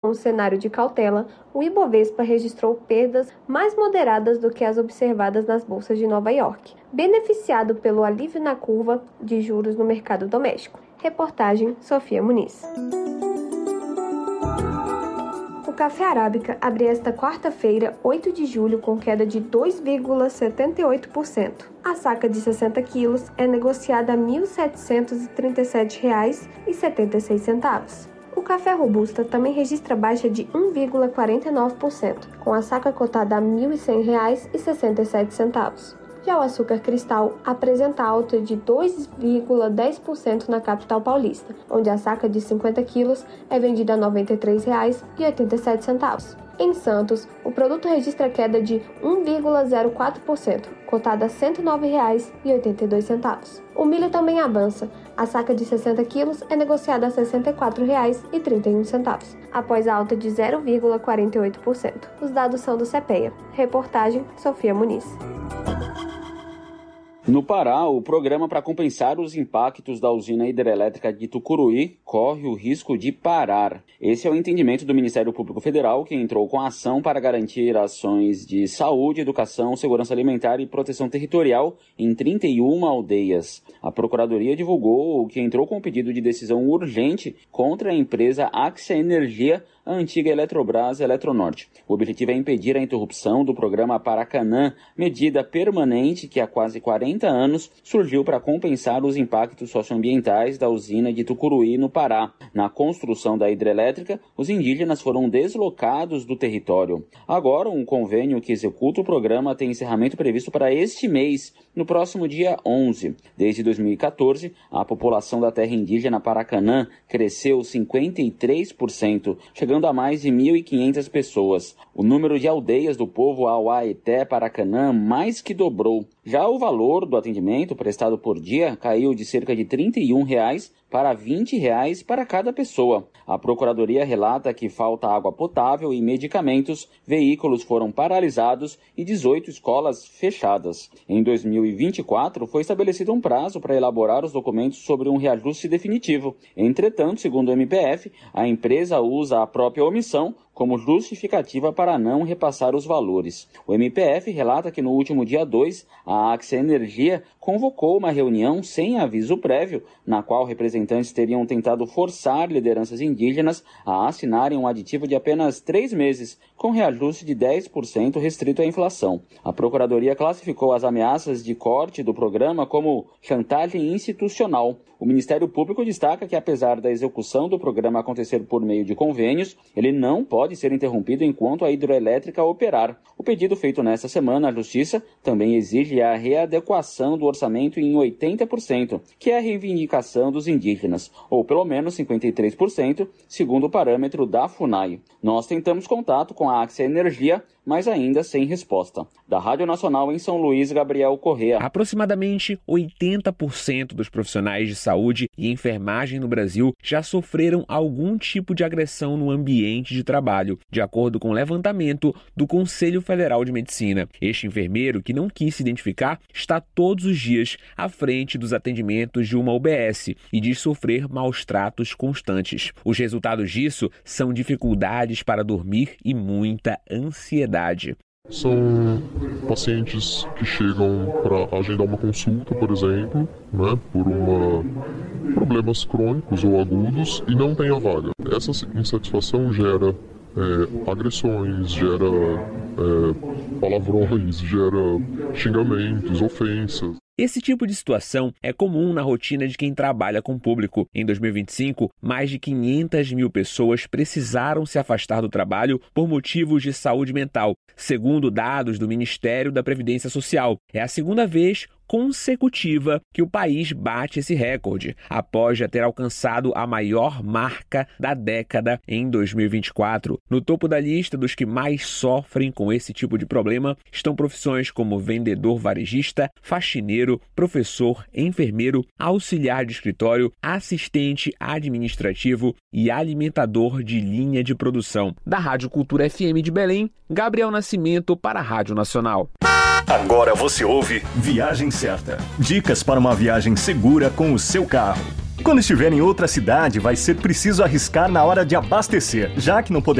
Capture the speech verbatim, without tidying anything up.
Com cenário de cautela, o Ibovespa registrou perdas mais moderadas do que as observadas nas bolsas de Nova York, beneficiado pelo alívio na curva de juros no mercado doméstico. Reportagem Sofia Muniz. O café arábica abre esta quarta-feira, oito de julho, com queda de dois vírgula setenta e oito por cento. A saca de sessenta quilos é negociada a mil setecentos e trinta e sete reais e setenta e seis centavos. O café robusta também registra baixa de um vírgula quarenta e nove por cento, com a saca cotada a mil e cem reais e sessenta e sete centavos. Já o açúcar cristal apresenta alta de dois vírgula dez por cento na capital paulista, onde a saca de cinquenta quilos é vendida a noventa e três reais e oitenta e sete centavos. Em Santos, o produto registra queda de um vírgula zero quatro por cento, cotada a cento e nove reais e oitenta e dois centavos. O milho também avança. A saca de sessenta quilos é negociada a sessenta e quatro reais e trinta e um centavos, após a alta de zero vírgula quarenta e oito por cento. Os dados são do CEPEA. Reportagem Sofia Muniz. No Pará, o programa para compensar os impactos da usina hidrelétrica de Tucuruí corre o risco de parar. Esse é o entendimento do Ministério Público Federal, que entrou com a ação para garantir ações de saúde, educação, segurança alimentar e proteção territorial em trinta e uma aldeias. A Procuradoria divulgou que entrou com um pedido de decisão urgente contra a empresa Axia Energia, a antiga Eletrobras Eletronorte. O objetivo é impedir a interrupção do programa Paracanã, medida permanente que há quase quarenta anos surgiu para compensar os impactos socioambientais da usina de Tucuruí, no Pará. Na construção da hidrelétrica, os indígenas foram deslocados do território. Agora, um convênio que executa o programa tem encerramento previsto para este mês, no próximo dia onze. Desde dois mil e quatorze, a população da terra indígena Paracanã cresceu cinquenta e três por cento, chegando a mais de mil e quinhentas pessoas. O número de aldeias do povo Auaeté Paracanã mais que dobrou. Já o valor do atendimento prestado por dia caiu de cerca de trinta e um reais para vinte reais para cada pessoa. A Procuradoria relata que falta água potável e medicamentos, veículos foram paralisados e dezoito escolas fechadas. Em dois mil e vinte e quatro, foi estabelecido um prazo para elaborar os documentos sobre um reajuste definitivo. Entretanto, segundo o M P F, a empresa usa a própria omissão como justificativa para não repassar os valores. O M P F relata que no último dia dois, a Axia Energia convocou uma reunião sem aviso prévio, na qual representantes teriam tentado forçar lideranças indígenas a assinarem um aditivo de apenas três meses, com reajuste de dez por cento restrito à inflação. A Procuradoria classificou as ameaças de corte do programa como chantagem institucional. O Ministério Público destaca que, apesar da execução do programa acontecer por meio de convênios, ele não pode ser interrompido enquanto a hidrelétrica operar. O pedido feito nesta semana à Justiça também exige a readequação do orçamento em oitenta por cento, que é a reivindicação dos indígenas, ou pelo menos cinquenta e três por cento, segundo o parâmetro da FUNAI. Nós tentamos contato com a Axia Energia, mas ainda sem resposta. Da Rádio Nacional em São Luís, Gabriel Correa. Aproximadamente oitenta por cento dos profissionais de saúde e enfermagem no Brasil já sofreram algum tipo de agressão no ambiente de trabalho, de acordo com o levantamento do Conselho Federal de Medicina. Este enfermeiro, que não quis se identificar, está todos os dias à frente dos atendimentos de uma U B S e diz sofrer maus tratos constantes. Os resultados disso são dificuldades para dormir e muita ansiedade. São pacientes que chegam para agendar uma consulta, por exemplo, né, por uma, problemas crônicos ou agudos e não tem a vaga. Essa insatisfação gera é, agressões, gera é, palavrões, gera xingamentos, ofensas. Esse tipo de situação é comum na rotina de quem trabalha com o público. Em dois mil e vinte e cinco, mais de quinhentas mil pessoas precisaram se afastar do trabalho por motivos de saúde mental, segundo dados do Ministério da Previdência Social. É a segunda vez consecutiva que o país bate esse recorde, após já ter alcançado a maior marca da década em dois mil e vinte e quatro. No topo da lista dos que mais sofrem com esse tipo de problema estão profissões como vendedor varejista, faxineiro, professor, enfermeiro, auxiliar de escritório, assistente administrativo e alimentador de linha de produção. Da Rádio Cultura F M de Belém, Gabriel Nascimento para a Rádio Nacional. Agora você ouve Viagem Certa. Dicas para uma viagem segura com o seu carro. Quando estiver em outra cidade, vai ser preciso arriscar na hora de abastecer, já que não podemos